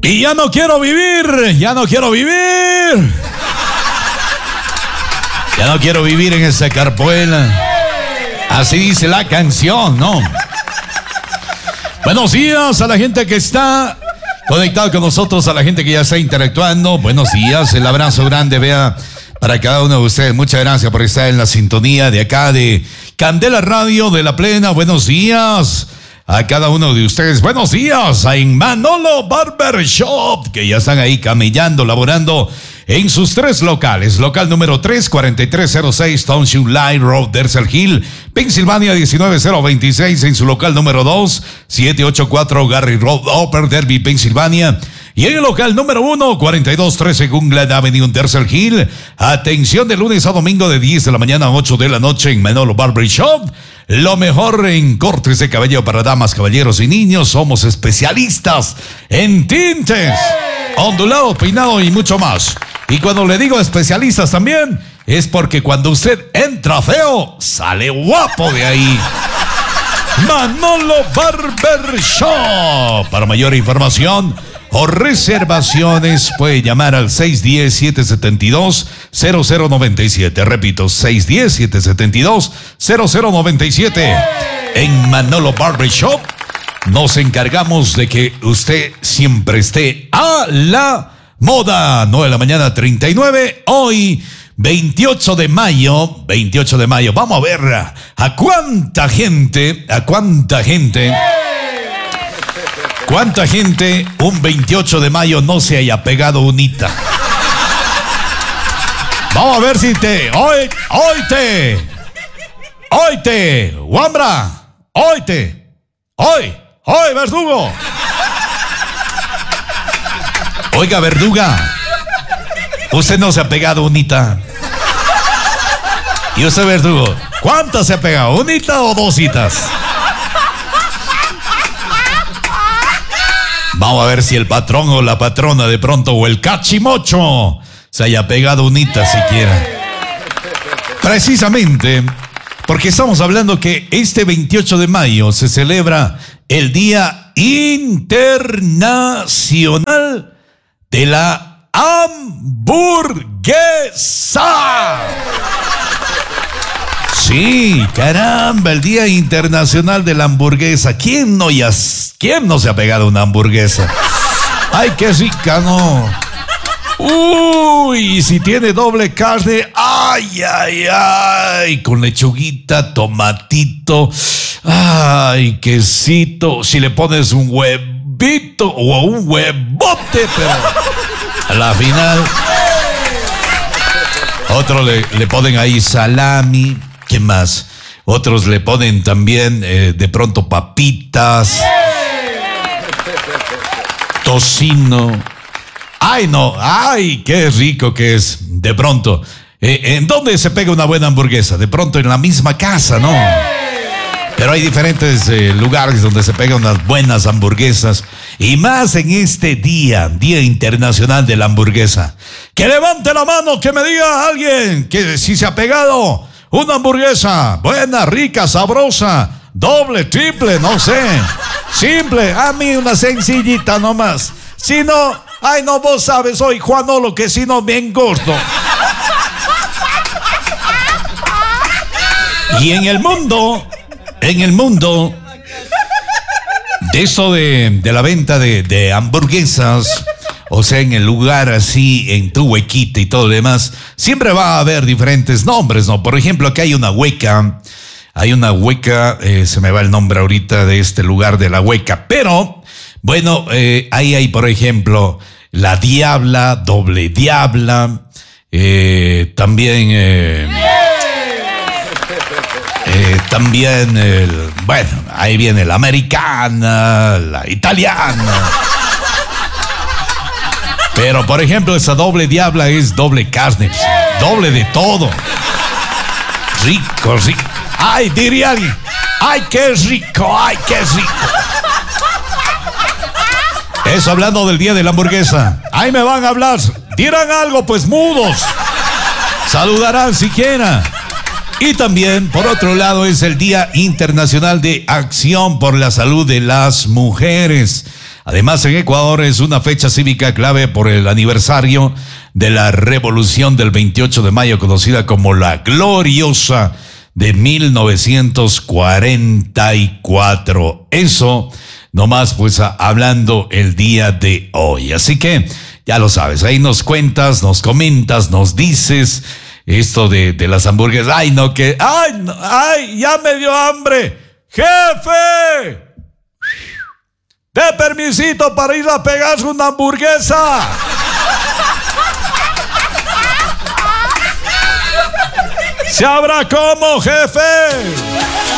Y ya no quiero vivir, ya no quiero vivir. Ya no quiero vivir en esa carpuela. Así dice la canción, ¿no? Buenos días a la gente que está conectada con nosotros, a la gente que ya está interactuando. Buenos días, el abrazo grande, vea, para cada uno de ustedes. Muchas gracias por estar en la sintonía de acá de Candela Radio de La Plena. Buenos días a cada uno de ustedes. Buenos días a Manolo Barber Shop, que ya están ahí camellando, laborando en sus 3 locales. Local número 3, 4306 Township Line Road, Dersel Hill, Pensilvania 19026. En su local número 2, 784 Garry Road, Upper Derby, Pensilvania. Y en el local número 1, 4213 Gungland Avenue, Dersel Hill. Atención, de lunes a domingo de 10 de la mañana a 8 de la noche en Manolo Barber Shop. Lo mejor en cortes de cabello para damas, caballeros y niños. Somos especialistas en tintes, ondulado, peinado y mucho más. Y cuando le digo especialistas también, es porque cuando usted entra feo, sale guapo de ahí. Manolo Barber Shop. Para mayor información o reservaciones puede llamar al 610-772-0097. Repito, 610-772-0097. En Manolo Barber Shop nos encargamos de que usted siempre esté a la moda. 9 de la mañana, 39. Hoy, 28 de mayo. Vamos a ver a cuánta gente un 28 de mayo no se haya pegado unita. Vamos a ver si oíte, Wambra, oíte, hoy, Verdugo. Oiga, Verduga, usted no se ha pegado unita. Y usted, Verdugo, ¿cuántas se ha pegado? ¿Unita o 2 citas? Vamos a ver si el patrón o la patrona de pronto, o el cachimocho, se haya pegado unita siquiera. Precisamente porque estamos hablando que este 28 de mayo se celebra el Día Internacional de la Hamburguesa. Sí, caramba, el Día Internacional de la Hamburguesa. ¿Quién no se ha pegado una hamburguesa? Ay, qué rica, ¿no? Uy, si tiene doble carne, ay, con lechuguita, tomatito, ay, quesito. Si le pones un huevito o un huevote, pero a la final, otro le ponen ahí salami. ¿Qué más? Otros le ponen también de pronto papitas, tocino. Ay, no, ay, qué rico que es. De pronto, ¿en dónde se pega una buena hamburguesa? De pronto en la misma casa, ¿no? Pero hay diferentes lugares donde se pegan unas buenas hamburguesas. Y más en este Día Internacional de la Hamburguesa. Que levante la mano, que me diga alguien que si se ha pegado una hamburguesa buena, rica, sabrosa, doble, triple, no sé, simple. A mí una sencillita nomás. Si no, ay, no, vos sabes, soy Juanolo, que si no bien gordo. Y en el mundo de eso de la venta de hamburguesas, o sea, en el lugar así, en tu huequita y todo lo demás, siempre va a haber diferentes nombres, ¿no? Por ejemplo, aquí hay una hueca, se me va el nombre ahorita de este lugar de la hueca, pero, bueno, ahí hay, por ejemplo, la Diabla, doble Diabla, también, bueno, ahí viene la americana, la italiana. Pero, por ejemplo, esa doble Diabla es doble carne, doble de todo. Rico. Ay, diría alguien, ay, qué rico. Eso hablando del Día de la Hamburguesa. Ahí me van a hablar, dirán algo, pues mudos. Saludarán siquiera. Y también, por otro lado, es el Día Internacional de Acción por la Salud de las Mujeres. Además, en Ecuador es una fecha cívica clave por el aniversario de la revolución del 28 de mayo, conocida como la Gloriosa de 1944. Eso nomás pues hablando el día de hoy. Así que ya lo sabes, ahí nos cuentas, nos comentas, nos dices esto de las hamburguesas. Ay, no, que, ay, no, ay, ya me dio hambre. ¡Jefe! ¡De permisito para ir a pegarse una hamburguesa! ¿Se habrá cómo, jefe?